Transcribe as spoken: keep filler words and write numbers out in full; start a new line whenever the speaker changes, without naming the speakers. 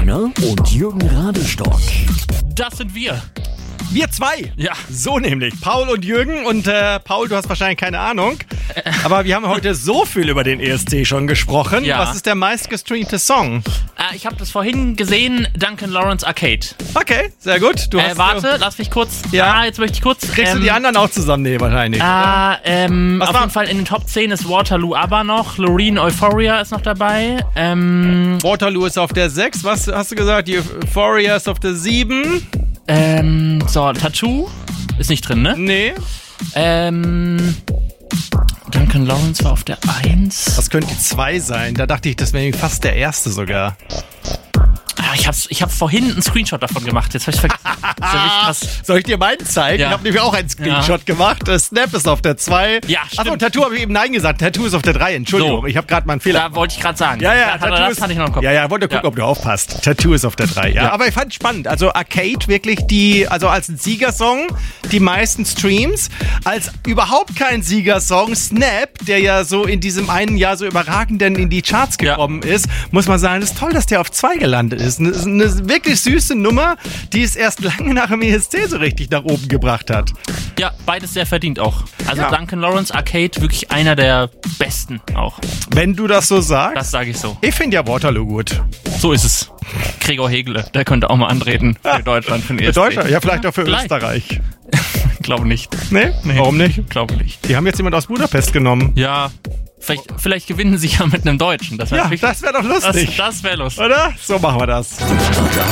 Rainer und Jürgen Radestock.
Das sind wir.
Wir zwei?
Ja.
So nämlich. Paul und Jürgen. Und äh, Paul, du hast wahrscheinlich keine Ahnung. Aber wir haben heute so viel über den E S C schon gesprochen.
Ja.
Was ist der meistgestreamte Song?
Äh, ich habe das vorhin gesehen, Duncan Lawrence Arcade.
Okay, sehr gut. Du
Äh,
hast,
warte, lass mich kurz.
Ja.
Ah, jetzt möchte ich kurz.
Kriegst
ähm,
du die anderen auch zusammen? Nee, wahrscheinlich.
Ah, ähm,
Was
auf
war-
jeden Fall in den Top zehn ist Waterloo aber noch. Loreen Euphoria ist noch dabei. Ähm,
Waterloo ist auf der sechs. Was hast du gesagt? Die Euphoria ist auf der sieben.
ähm, so, Tattoo ist nicht drin, ne?
Nee.
Ähm, Duncan Lawrence war auf der eins.
Das könnte die zwei sein. Da dachte ich, das wäre fast der erste sogar.
Ah, ich hab's, ich hab vorhin einen Screenshot davon gemacht. Jetzt hab ich's vergessen. Das ist ja richtig krass.
Soll ich dir meinen zeigen?
Ja.
Ich habe nämlich auch einen Screenshot gemacht. Der Snap ist auf der zwei.
Ja,
Achso,
stimmt.
Tattoo habe ich eben Nein gesagt. Tattoo ist auf der drei. Entschuldigung,
So.
ich habe gerade mal einen Fehler.
Da wollte ich gerade sagen.
Ja, ja,
das,
Tattoo
das
ist,
hatte ich noch im Kopf.
Ja, ja, wollte gucken,
Ja.
ob du aufpasst. Tattoo ist auf der drei, ja.
Ja.
Aber ich fand spannend. Also Arcade wirklich die, also als ein Siegersong, die meisten Streams. Als überhaupt kein Siegersong, Snap, der ja so in diesem einen Jahr so überragend denn in die Charts
Ja.
gekommen ist, muss man sagen, es ist toll, dass der auf zwei gelandet ist. Eine, eine wirklich süße Nummer, die es erst lange nach dem E S C so richtig nach oben gebracht hat.
Ja, beides sehr verdient auch. Also
Ja.
Duncan Lawrence Arcade wirklich einer der besten auch.
Wenn du das so sagst.
Das sage ich so.
Ich finde ja Waterloo gut.
So ist es. Gregor Hegele, der könnte auch mal antreten für Deutschland, für den E
Für
S C.
Deutschland, ja, vielleicht auch für
vielleicht.
Österreich.
Glaube nicht.
Nee?
Nee.
Warum nicht?
Glaube nicht.
Die haben jetzt jemand aus Budapest genommen.
Ja, vielleicht, vielleicht gewinnen sie ja mit einem Deutschen. Das wär
Ja,
richtig-
das wäre doch lustig.
Das, das wäre lustig.
Oder? So machen wir das.